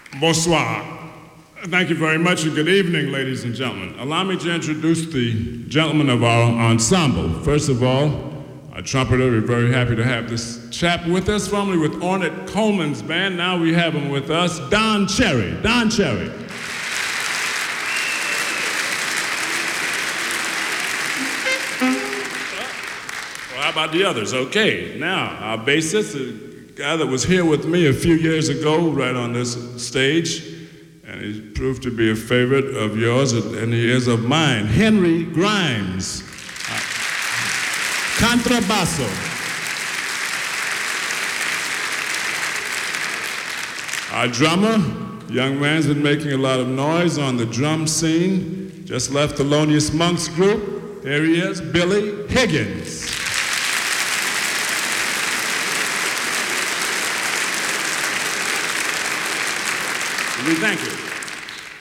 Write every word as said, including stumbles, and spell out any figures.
Bonsoir. Thank you very much and good evening, ladies and gentlemen. Allow me to introduce the gentlemen of our ensemble. First of all, our trumpeter, we're very happy to have this chap with us, formerly with Ornette Coleman's band. Now we have him with us, Don Cherry. Don Cherry. Well, how about the others? Okay, now our bassist, a guy that was here with me a few years ago, right on this stage, and he proved to be a favorite of yours, and he is of mine, Henry Grimes. Uh, contrabasso. Our drummer, young man's been making a lot of noise on the drum scene, just left Thelonious Monk's group. Here he is, Billy Higgins. We thank you.